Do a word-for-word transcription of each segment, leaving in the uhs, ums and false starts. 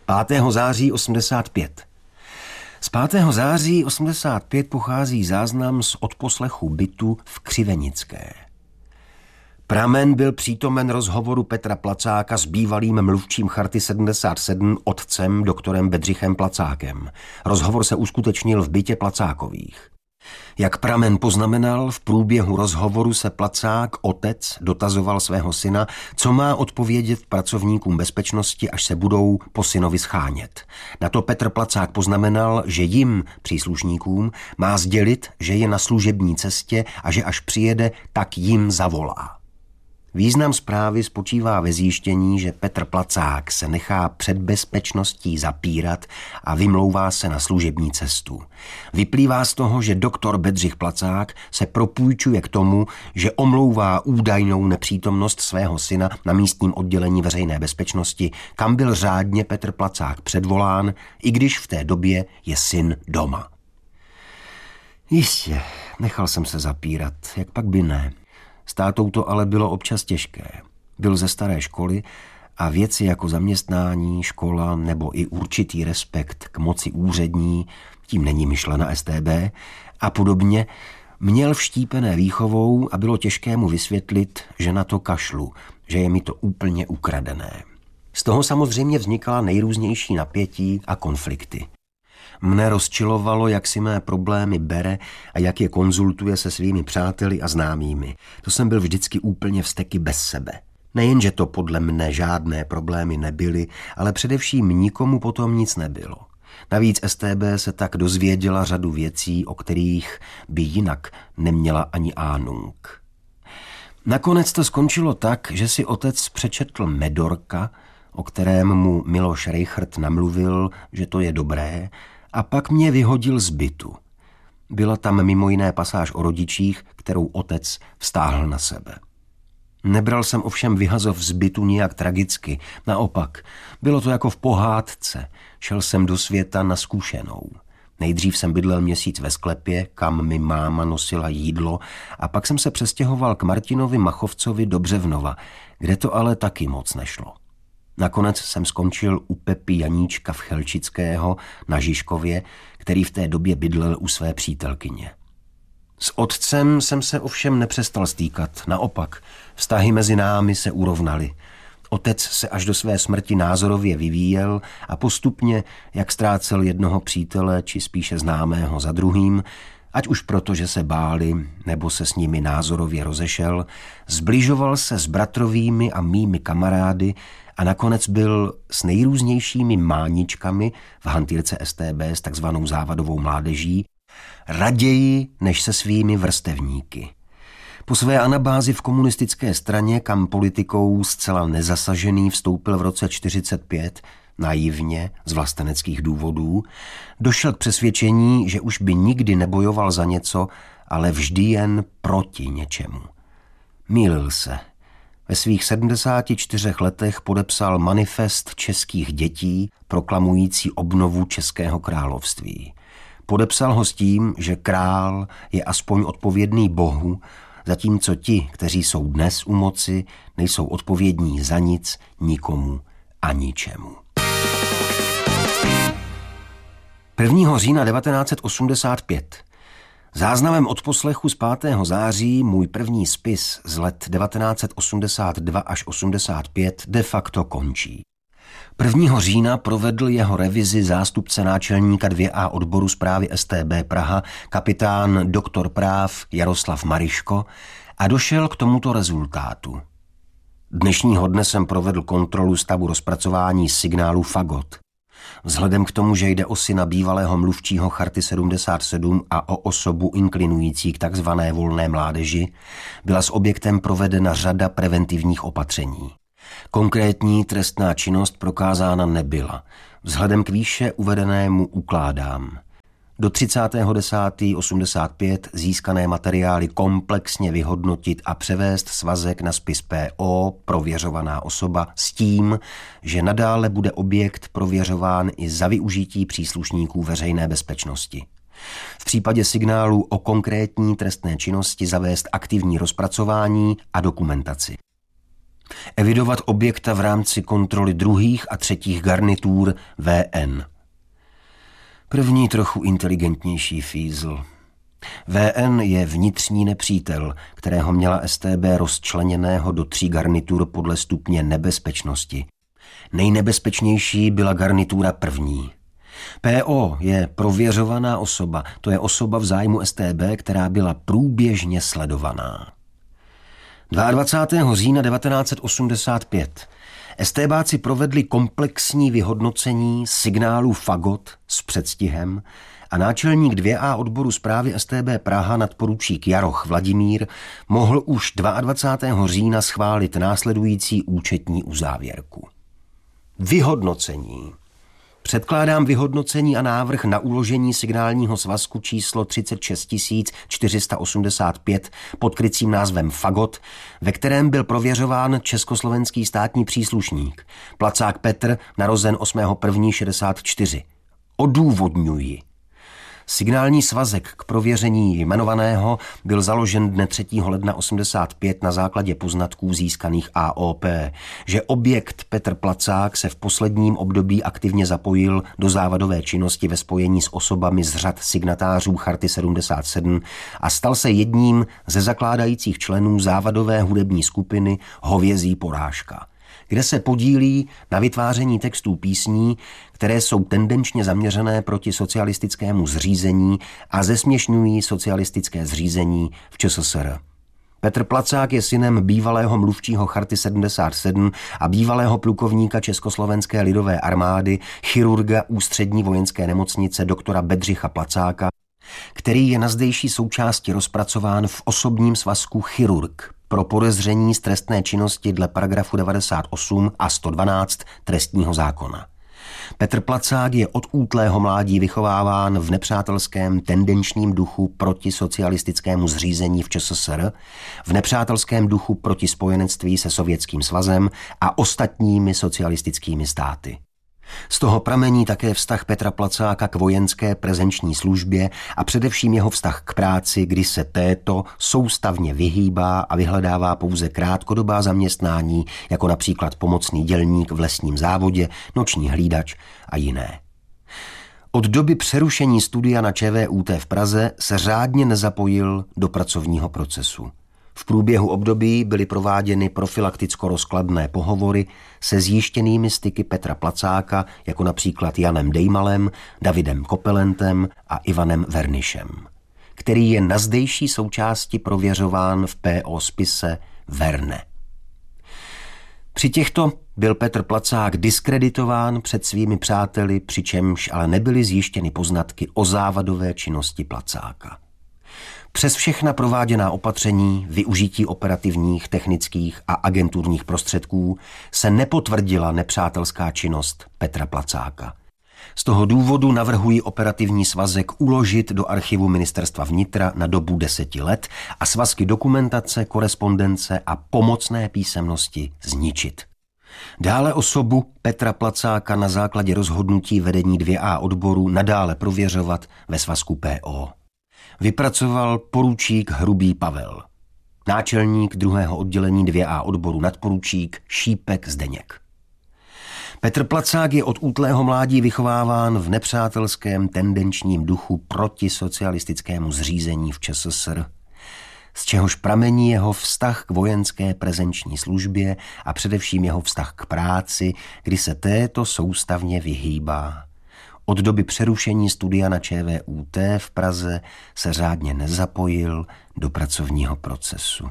pátého září osmdesát pět. Z pátého září osmdesát pět pochází záznam z odposlechu bytu v Křivenické. Pramen byl přítomen rozhovoru Petra Placáka s bývalým mluvčím Charty sedmdesát sedm otcem doktorem Bedřichem Placákem. Rozhovor se uskutečnil v bytě Placákových. Jak Pramen poznamenal, v průběhu rozhovoru se Placák, otec, dotazoval svého syna, co má odpovědět pracovníkům bezpečnosti, až se budou po synovi schánět. Na to Petr Placák poznamenal, že jim, příslušníkům, má sdělit, že je na služební cestě a že až přijede, tak jim zavolá. Význam zprávy spočívá ve zjištění, že Petr Placák se nechá před bezpečností zapírat a vymlouvá se na služební cestu. Vyplývá z toho, že doktor Bedřich Placák se propůjčuje k tomu, že omlouvá údajnou nepřítomnost svého syna na místním oddělení veřejné bezpečnosti, kam byl řádně Petr Placák předvolán, i když v té době je syn doma. Jistě, nechal jsem se zapírat, jak pak by ne. S tátou to ale bylo občas těžké. Byl ze staré školy a věci jako zaměstnání, škola nebo i určitý respekt k moci úřední, tím není myšlena S T B, a podobně, měl vštípené výchovou a bylo těžké mu vysvětlit, že na to kašlu, že je mi to úplně ukradené. Z toho samozřejmě vznikala nejrůznější napětí a konflikty. Mne rozčilovalo, jak si mé problémy bere a jak je konzultuje se svými přáteli a známými. To jsem byl vždycky úplně vzteky bez sebe. Nejenže to podle mne žádné problémy nebyly, ale především nikomu potom nic nebylo. Navíc S T B se tak dozvěděla řadu věcí, o kterých by jinak neměla ani ánung. Nakonec to skončilo tak, že si otec přečetl Medorka, o kterém mu Miloš Reichert namluvil, že to je dobré, a pak mě vyhodil z bytu. Byla tam mimo jiné pasáž o rodičích, kterou otec vztáhl na sebe. Nebral jsem ovšem vyhazov z bytu nijak tragicky, naopak, bylo to jako v pohádce, šel jsem do světa na zkušenou. Nejdřív jsem bydlel měsíc ve sklepě, kam mi máma nosila jídlo, a pak jsem se přestěhoval k Martinovi Machovcovi do Břevnova, kde to ale taky moc nešlo. Nakonec jsem skončil u Pepy Janíčka v Chelčického na Žižkově, který v té době bydlel u své přítelkyně. S otcem jsem se ovšem nepřestal stýkat, naopak, vztahy mezi námi se urovnaly. Otec se až do své smrti názorově vyvíjel a postupně, jak ztrácel jednoho přítele, či spíše známého za druhým, ať už proto, že se báli, nebo se s nimi názorově rozešel, zbližoval se s bratrovými a mými kamarády a nakonec byl s nejrůznějšími máničkami v hantýrce S T B s takzvanou závadovou mládeží raději než se svými vrstevníky. Po své anabázi v komunistické straně, kam politikou zcela nezasažený vstoupil v roce čtyřicet pět, naivně, z vlasteneckých důvodů, došel k přesvědčení, že už by nikdy nebojoval za něco, ale vždy jen proti něčemu. Mýlil se. Ve svých sedmdesáti čtyřech letech podepsal manifest českých dětí, proklamující obnovu Českého království. Podepsal ho s tím, že král je aspoň odpovědný Bohu, zatímco ti, kteří jsou dnes u moci, nejsou odpovědní za nic, nikomu a ničemu. prvního října devatenáct set osmdesát pět. Záznamem odposlechu z pátého září můj první spis z let devatenáct set osmdesát dva až osmdesát pět de facto končí. prvního října provedl jeho revizi zástupce náčelníka dvě A odboru správy S T B Praha, kapitán doktor práv Jaroslav Mariško, a došel k tomuto rezultátu. Dnešního dne jsem provedl kontrolu stavu rozpracování signálu Fagot. Vzhledem k tomu, že jde o syna bývalého mluvčího Charty sedmdesát sedm a o osobu inklinující k takzvané volné mládeži, byla s objektem provedena řada preventivních opatření. Konkrétní trestná činnost prokázána nebyla. Vzhledem k výše uvedenému ukládám do třicátého desátého osmdesát pět získané materiály komplexně vyhodnotit a převést svazek na spis P O, prověřovaná osoba, s tím, že nadále bude objekt prověřován i za využití příslušníků veřejné bezpečnosti. V případě signálu o konkrétní trestné činnosti zavést aktivní rozpracování a dokumentaci. evidovat objekta v rámci kontroly druhých a třetích garnitur V N. První trochu inteligentnější fízl. V N je vnitřní nepřítel, kterého měla S T B rozčleněného do tří garnitur podle stupně nebezpečnosti. Nejnebezpečnější byla garnitura první. P O je prověřovaná osoba, to je osoba v zájmu S T B, která byla průběžně sledovaná. dvacátého druhého října devatenáct set osmdesát pět STBáci provedli komplexní vyhodnocení signálu Fagot s předstihem a náčelník dvě A odboru zprávy S T B Praha nadporučík Jaroch Vladimír mohl už dvacátého druhého října schválit následující účetní uzávěrku. Vyhodnocení. Předkládám vyhodnocení a návrh na uložení signálního svazku číslo třicet šest tisíc čtyři sta osmdesát pět pod krycím názvem Fagot, ve kterém byl prověřován československý státní příslušník, Placák Petr, narozen osmého prvního šedesát čtyři. Odůvodňuji. Signální svazek k prověření jmenovaného byl založen dne třetího ledna osmdesát pět na základě poznatků získaných A O P, že objekt Petr Placák se v posledním období aktivně zapojil do závadové činnosti ve spojení s osobami z řad signatářů Charty sedmdesát sedm a stal se jedním ze zakládajících členů závadové hudební skupiny Hovězí porážka, kde se podílí na vytváření textů písní, které jsou tendenčně zaměřené proti socialistickému zřízení a zesměšňují socialistické zřízení v Č S S R. Petr Placák je synem bývalého mluvčího Charty sedmdesát sedm a bývalého plukovníka Československé lidové armády, chirurga Ústřední vojenské nemocnice doktora Bedřicha Placáka, který je na zdejší součásti rozpracován v osobním svazku chirurg pro podezření z trestné činnosti dle paragrafu devadesát osm a sto dvanáct trestního zákona. Petr Placák je od útlého mládí vychováván v nepřátelském tendenčním duchu proti socialistickému zřízení v Č S S R, v nepřátelském duchu proti spojenectví se Sovětským svazem a ostatními socialistickými státy. Z toho pramení také vztah Petra Placáka k vojenské prezenční službě a především jeho vztah k práci, kdy se této soustavně vyhýbá a vyhledává pouze krátkodobá zaměstnání, jako například pomocný dělník v lesním závodě, noční hlídač a jiné. Od doby přerušení studia na Č V U T v Praze se řádně nezapojil do pracovního procesu. V průběhu období byly prováděny profilakticko-rozkladné pohovory se zjištěnými styky Petra Placáka, jako například Janem Dejmalem, Davidem Kopelentem a Ivanem Vernišem, který je na zdejší součásti prověřován v P O spise Verne. Při těchto byl Petr Placák diskreditován před svými přáteli, přičemž ale nebyly zjištěny poznatky o závadové činnosti Placáka. Přes všechna prováděná opatření, využití operativních, technických a agenturních prostředků se nepotvrdila nepřátelská činnost Petra Placáka. Z toho důvodu navrhuji operativní svazek uložit do archivu Ministerstva vnitra na dobu deseti let a svazky dokumentace, korespondence a pomocné písemnosti zničit. Dále osobu Petra Placáka na základě rozhodnutí vedení dvě A odboru nadále prověřovat ve svazku P O. Vypracoval poručík Hrubý Pavel, náčelník druhého oddělení dvě A odboru nadporučík Šípek Zdeněk. Petr Placák je od útlého mládí vychováván v nepřátelském tendenčním duchu proti socialistickému zřízení v Č S S R, z čehož pramení jeho vztah k vojenské prezenční službě a především jeho vztah k práci, kdy se této soustavně vyhýbá. Od doby přerušení studia na Č V U T v Praze se řádně nezapojil do pracovního procesu.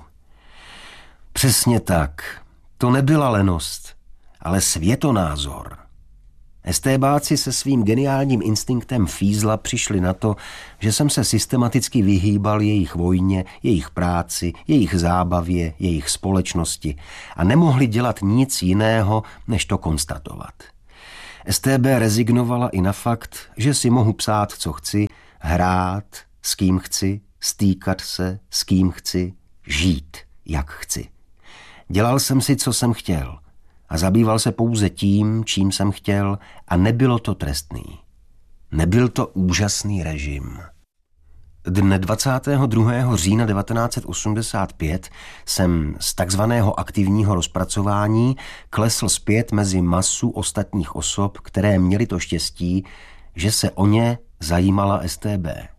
Přesně tak, to nebyla lenost, ale světonázor. STBáci se svým geniálním instinktem fízla přišli na to, že jsem se systematicky vyhýbal jejich vojně, jejich práci, jejich zábavě, jejich společnosti a nemohli dělat nic jiného, než to konstatovat. S T B rezignovala i na fakt, že si mohu psát, co chci, hrát, s kým chci, stýkat se, s kým chci, žít, jak chci. Dělal jsem si, co jsem chtěl a zabýval se pouze tím, čím jsem chtěl a nebylo to trestný. Nebyl to úžasný režim. Dne dvacátého druhého října devatenáct set osmdesát pět jsem z takzvaného aktivního rozpracování klesl zpět mezi masu ostatních osob, které měly to štěstí, že se o ně zajímala S T B.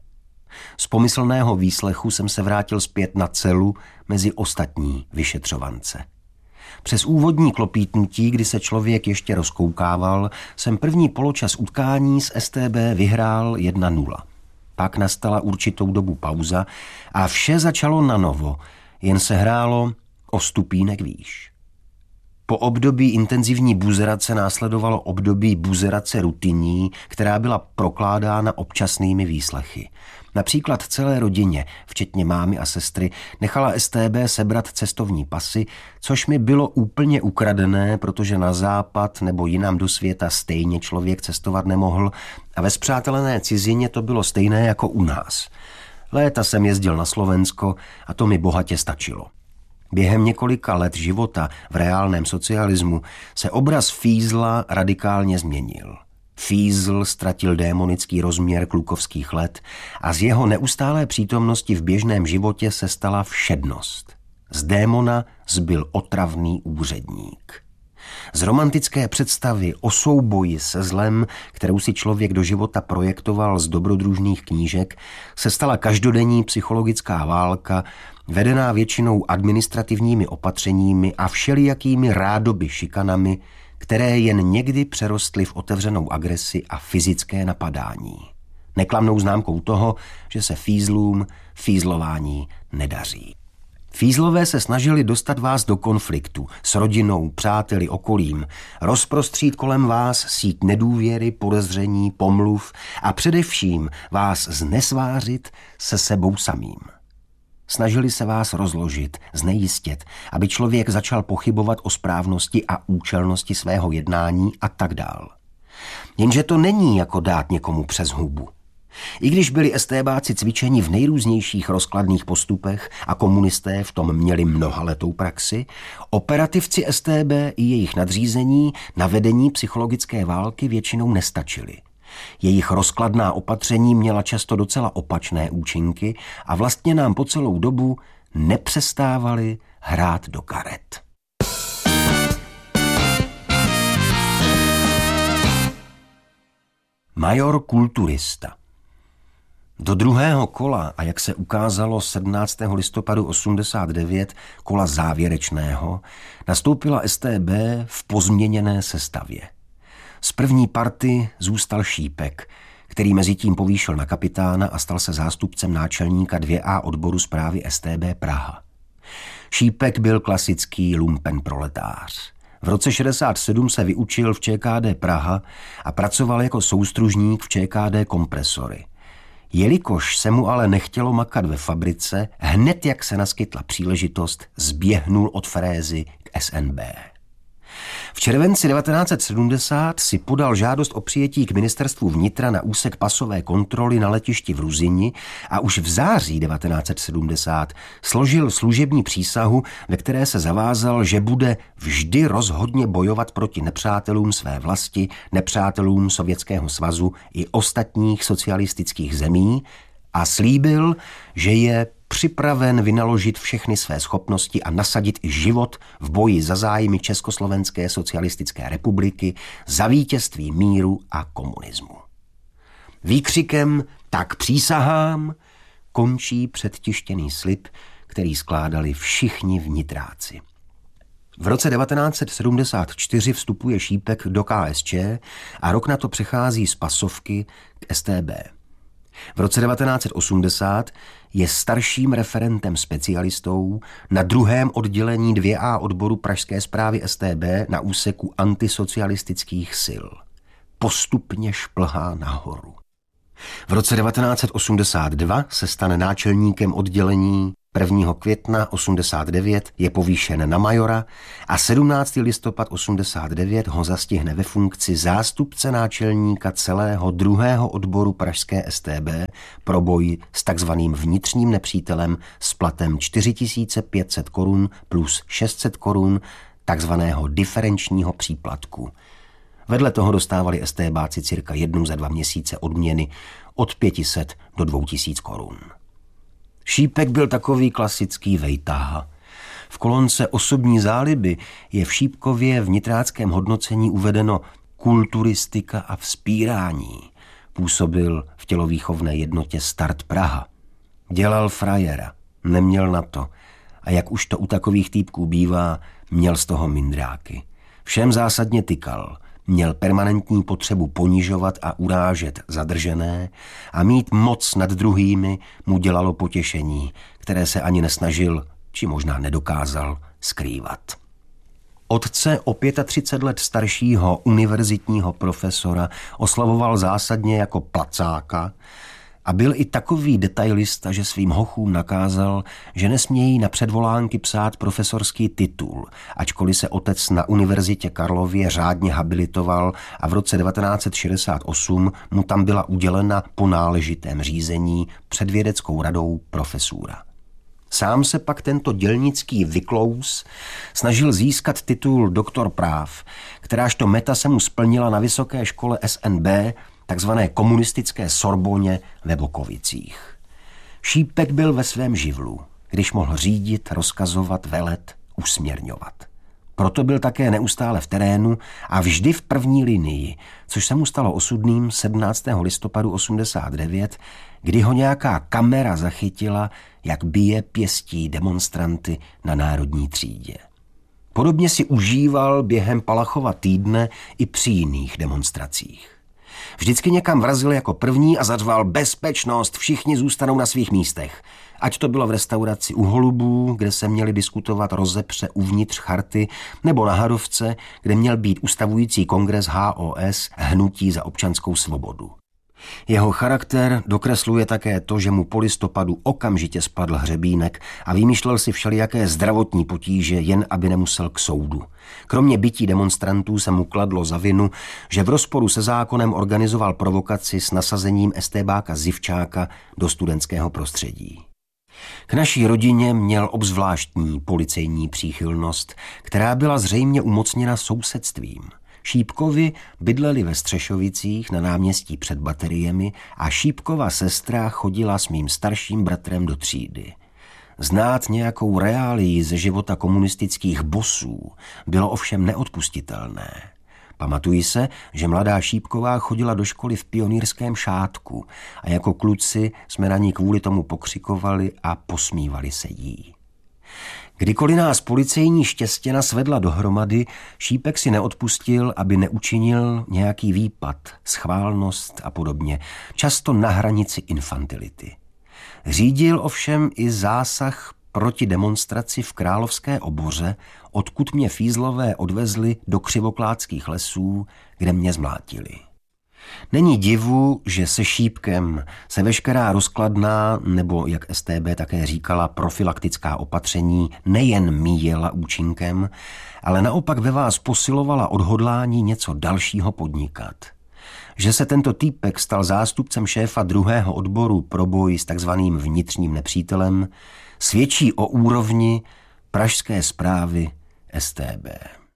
Z pomyslného výslechu jsem se vrátil zpět na celu mezi ostatní vyšetřovance. Přes úvodní klopítnutí, kdy se člověk ještě rozkoukával, jsem první poločas utkání s S T B vyhrál jedna nula. Pak nastala určitou dobu pauza a vše začalo nanovo, jen se hrálo o stupínek výš. Po období intenzivní buzerace následovalo období buzerace rutinní, která byla prokládána občasnými výslechy. Například celé rodině, včetně mámy a sestry, nechala S T B sebrat cestovní pasy, což mi bylo úplně ukradené, protože na západ nebo jinam do světa stejně člověk cestovat nemohl a ve spřátelené cizině to bylo stejné jako u nás. Léta jsem jezdil na Slovensko a to mi bohatě stačilo. Během několika let života v reálném socialismu se obraz fízla radikálně změnil. Fízl ztratil démonický rozměr klukovských let a z jeho neustálé přítomnosti v běžném životě se stala všednost. Z démona zbyl otravný úředník. Z romantické představy o souboji se zlem, kterou si člověk do života projektoval z dobrodružných knížek, se stala každodenní psychologická válka, vedená většinou administrativními opatřeními a všelijakými rádoby šikanami, které jen někdy přerostly v otevřenou agresi a fyzické napadání. Neklamnou známkou toho, že se fízlům fízlování nedaří. Fízlové se snažili dostat vás do konfliktu s rodinou, přáteli, okolím, rozprostřít kolem vás síť nedůvěry, podezření, pomluv a především vás znesvářit se sebou samým. Snažili se vás rozložit, znejistit, aby člověk začal pochybovat o správnosti a účelnosti svého jednání a tak dál. Jenže to není jako dát někomu přes hubu. I když byli estébáci cvičeni v nejrůznějších rozkladných postupech a komunisté v tom měli mnohaletou praxi, operativci S T B i jejich nadřízení na vedení psychologické války většinou nestačili. Jejich rozkladná opatření měla často docela opačné účinky a vlastně nám po celou dobu nepřestávali hrát do karet. Major kulturista. Do druhého kola a jak se ukázalo sedmnáctého listopadu osmdesát devět, kola závěrečného, nastoupila S T B v pozměněné sestavě. Z první party zůstal Šípek, který mezitím povýšil na kapitána a stal se zástupcem náčelníka dvě A odboru správy S T B Praha. Šípek byl klasický lumpen proletář. V roce šedesát sedm se vyučil v Č K D Praha a pracoval jako soustružník v Č K D Kompresory. Jelikož se mu ale nechtělo makat ve fabrice, hned jak se naskytla příležitost, zběhnul od frézy k S N B. V červenci devatenáct set sedmdesát si podal žádost o přijetí k ministerstvu vnitra na úsek pasové kontroly na letišti v Ruzini a už v září devatenáct set sedmdesát složil služební přísahu, ve které se zavázal, že bude vždy rozhodně bojovat proti nepřátelům své vlasti, nepřátelům Sovětského svazu i ostatních socialistických zemí a slíbil, že je připraven vynaložit všechny své schopnosti a nasadit i život v boji za zájmy Československé socialistické republiky, za vítězství míru a komunismu. Výkřikem "tak přísahám" končí předtištěný slib, který skládali všichni vnitráci. V roce devatenáct set sedmdesát čtyři vstupuje Šípek do K S Č a rok na to přechází z pasovky k S T B. V roce devatenáct set osmdesát je starším referentem specialistou na druhém oddělení dvě A odboru pražské správy S T B na úseku antisocialistických sil. Postupně šplhá nahoru. V roce devatenáct set osmdesát dva se stane náčelníkem oddělení, prvního května osmdesát devět je povýšen na majora a sedmnáctého listopad osmdesát devět ho zastihne ve funkci zástupce náčelníka celého druhého odboru pražské S T B pro boj s takzvaným vnitřním nepřítelem s platem čtyři tisíce pět set korun plus šest set korun takzvaného diferenčního příplatku. Vedle toho dostávali estébáci cirka jednou za dva měsíce odměny od pět set do dvou tisíc korun. Šípek byl takový klasický vejtáha. V kolonce osobní záliby je v Šípkově v nitráckém hodnocení uvedeno kulturistika a vzpírání. Působil v tělovýchovné jednotě Start Praha. Dělal frajera, neměl na to. A jak už to u takových týpků bývá, měl z toho mindráky. Všem zásadně tykal. Měl permanentní potřebu ponižovat a urážet zadržené a mít moc nad druhými mu dělalo potěšení, které se ani nesnažil, či možná nedokázal, skrývat. Otce o třicet pět let staršího univerzitního profesora oslavoval zásadně jako placáka a byl i takový detailista, že svým hochům nakázal, že nesmějí na předvolánky psát profesorský titul, ačkoliv se otec na Univerzitě Karlově řádně habilitoval a v roce devatenáct set šedesát osm mu tam byla udělena po náležitém řízení před vědeckou radou profesura. Sám se pak tento dělnický vyklous snažil získat titul doktor práv, kterážto meta se mu splnila na vysoké škole S N B, takzvané komunistické Sorboně ve Bokovicích. Šípek byl ve svém živlu, když mohl řídit, rozkazovat, velet, usměrňovat. Proto byl také neustále v terénu a vždy v první linii, což se mu stalo osudným sedmnáctého listopadu osmdesát devět, kdy ho nějaká kamera zachytila, jak bije pěstí demonstranty na Národní třídě. Podobně si užíval během Palachova týdne i při jiných demonstracích. Vždycky někam vrazil jako první a zařval bezpečnost, všichni zůstanou na svých místech. Ať to bylo v restauraci u Holubů, kde se měli diskutovat rozepře uvnitř charty, nebo na Hadovce, kde měl být ustavující kongres H O S Hnutí za občanskou svobodu. Jeho charakter dokresluje také to, že mu po listopadu okamžitě spadl hřebínek a vymýšlel si všelijaké zdravotní potíže, jen aby nemusel k soudu. Kromě bití demonstrantů se mu kladlo za vinu, že v rozporu se zákonem organizoval provokaci s nasazením estébáka Zivčáka do studentského prostředí. K naší rodině měl obzvláštní policejní příchylnost, která byla zřejmě umocněna sousedstvím. Šípkovi bydleli ve Střešovicích na náměstí před bateriemi a Šípkova sestra chodila s mým starším bratrem do třídy. Znát nějakou reálii ze života komunistických bosů bylo ovšem neodpustitelné. Pamatuji se, že mladá Šípková chodila do školy v pionýrském šátku a jako kluci jsme na ní kvůli tomu pokřikovali a posmívali se jí. Kdykoliv nás policejní štěstěna svedla dohromady, Šípek si neodpustil, aby neučinil nějaký výpad, schválnost a podobně, často na hranici infantility. Řídil ovšem i zásah proti demonstraci v Královské Oboře, odkud mě fízlové odvezli do Křivoklátských lesů, kde mě zmlátili. Není divu, že se Šípkem se veškerá rozkladná, nebo jak S T B také říkala, profilaktická opatření nejen míjela účinkem, ale naopak ve vás posilovala odhodlání něco dalšího podnikat. Že se tento týpek stal zástupcem šéfa druhého odboru pro boj s takzvaným vnitřním nepřítelem, svědčí o úrovni pražské správy S T B.